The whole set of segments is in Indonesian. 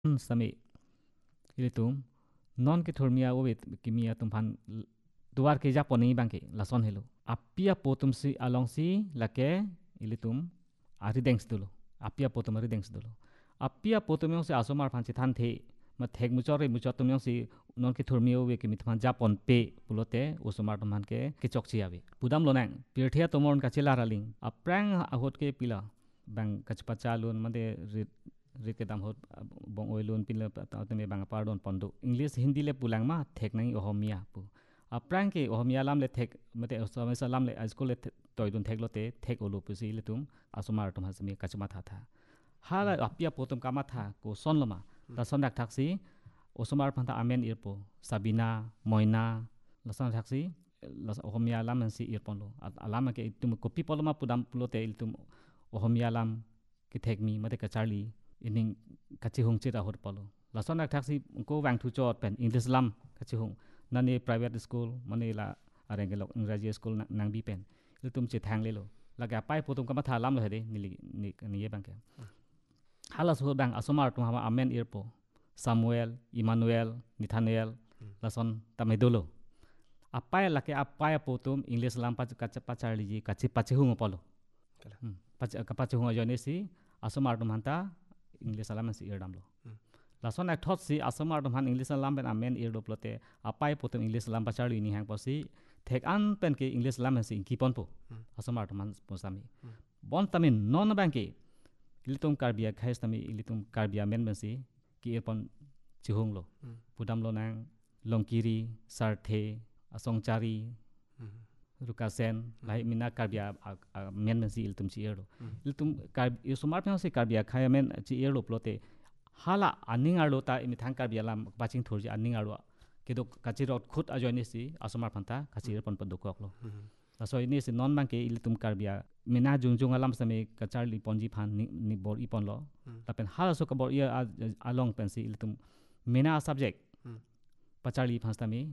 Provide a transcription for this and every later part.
sami ilitum non ke thormia o kimia tumpan tuar ke japoni bangke lason helo apia potum si along si lake ilitum aridengs dulu apia potum aridengs dulu apia potum yang si asomar panci tante ma thek muchor tum yang si non ke thormia o kimi tupan japon pe pulote usomar tuman ke chokchi ave pudam lonang pirthia tomon kachila raling aprang ahot ke pila bang kachpachalun made rike dam hot bong oilun pila tame bang pardon pondo english hindi le pulang ma thek nang ohomia pu aprang ke ohomia lam le thek mate samasa lam le school le toidun thek lote thek olu pusi le tum asomar tum hasmi kachma tha hala apia potum kama tha ko son lama ta son dak thaksi osomar phanta amen irpo sabina moina lasan thaksi ohomia lam si irpon lo alama ke tum kopi poloma pudam pulote iltum ohomia lam ki thek mi mate ka charlie ining kachi hung chira hor palo lason dak thaksi ko wang thu chot pen english lam kachi hung nani private school mani la arengelo ingraji school nang bi pen iltum che thang le lo laga pai potum kama tha lam lo hede ni ye bang ke halas ho bang asomar tum hama amen irpo samuel emmanuel nathaniel lason tamedolo apai lake apai potum english lam pa charli ji kachi pachi hung palo pachi hung jone si asomar tum hanta english alam si irdam lo lason ak thot si asomar tum han english alam ben amen irdo plote apai potum english alam pa charli ni hang posi thek an pen ke english alam si kipon po asomar tum han posami bon tamin non banke ilitum karbia khais tami ilitum karbia men si ki irpon chihung lo pudam lo nang longkiri sarthe asongchari rukasen lai mina karbia men si iltum chi ero iltum kar isumar pang si karbia khaya men chi ero plote hala aning arlo ta imi thang karbia lam paching thorji aning arlo kedok kachirot khut ajoni si asumar phanta kachir pon podokok lo so ini si non bang ke ilitum karbia mina jungjung alam same kacharli ponji phan ni bor ipon lo tapen hala so kabor ia along pen si ilitum mina subject pacharli phastami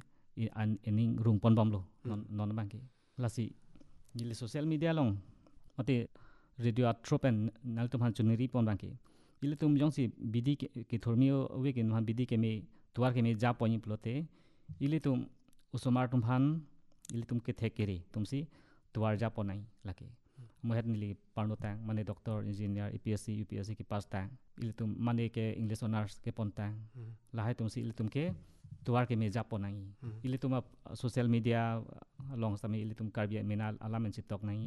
ining rung pon bom lo non bang ke lasi nili social media long mate radio atropen naltum han chuniri pon bang ke ilitum jongsi bidi ke thormio we ke han bidi ke me tuar ke me ja poni plote ilitum usomar tum han ilitum ke thekere tumsi tuar ja ponai lake mohet nili parnotang mane doctor engineer epsc upsc ke pas tang ilitum mane ke english honors ke pontang lahai tumsi ilitum ke tuar ke me ja ponai ilitum social media long sami ilitum karbia menal alamen sitok nai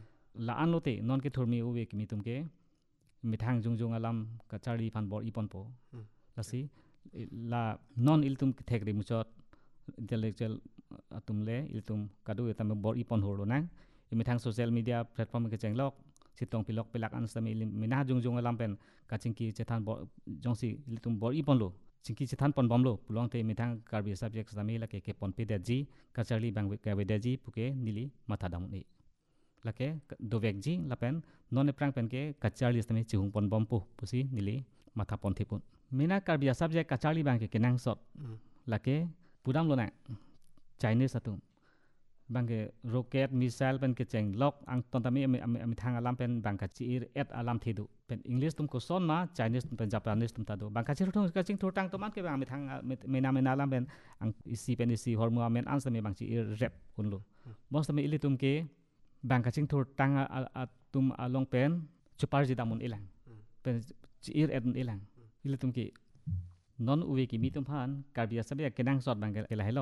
la anlote non ke thormi uwe ke mitum ke mithang jungjung alam ka charli phan bor ipon po lasi la non ilitum ke thekre muchot intellectual atumle iltum kadu etam bor ipon holo nang imithang social media platform ke chenglok sitong pilok pilak an sami mina jungjung alam pen kachingki chethan bor jongsi iltum bor ipon lo chingki chethan pon bomlo pulong te imithang karbi subject sami la ke pon pe daji kacharli bang ke daji puke nili matha dam ni lake dovek ji lapen non prang pen ke kacharli sami chihung pon bom pu pusi nili matha pon thipun mina karbi subject kacharli bang ke kenang sot lake pudam lo na Chinese atum bangke rocket missile pen ke cheng lok ang ton tami ami thang alam pen bangka chi et alam thidu pen english tum ko son ma Chinese pen Japanese tum tadu bangka chi thong ka ching thotang to man ke ami thang mena alam pen ang isi pen isi hormu amen an sami bang chi rep kunlu mos tami ili tum ke bangka ching thotang tum along pen chupar ji damun ilang pen chi et ilang ili tum ke non uwe ki mi tum phan karbia sabe kenang sot bangke la hello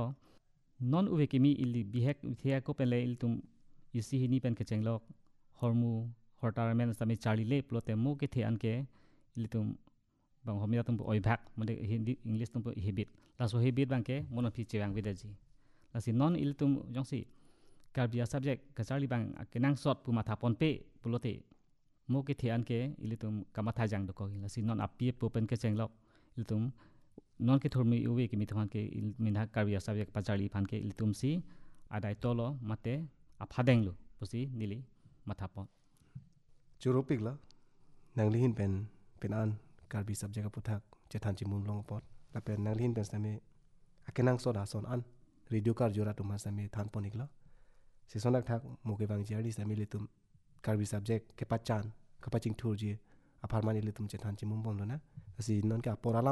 non uwe kimi ili bihek thia ko pele iltum isi hini pen ke chenglok hormu hortarmen sami charli le plote mo ke thian ke ilitum bang homia tum oi bhak mode hindi english tum hebit la so hebit bang ke mono phi chewang bedaji la si non iltum jongsi karbia subject ka charli bang kenang sot pu matha pon pe plote mo ke thian ke ilitum kamatha jang do ko la si non api pu pen ke chenglok ilitum non ke thormi uwe ke mithan ke minha karbia subject pachali phan ke iltum si adai tolo mate aphadeng lu pusi nili mathapon churopik la nanglihin pen an karbi subject puthak chethan chimum long pot la pen nanglihin pen same akenang soda son an radio kar jora tum same than ponik la si sonak thak moke bang jari same litum karbi subject ke pachan kapaching thurji apharmani litum chethan chimum bon na si non ka pora